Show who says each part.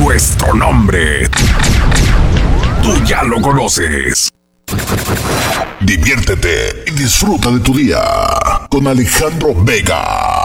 Speaker 1: Nuestro nombre, tú ya lo conoces. Diviértete y disfruta de tu día con Alejandro Vega.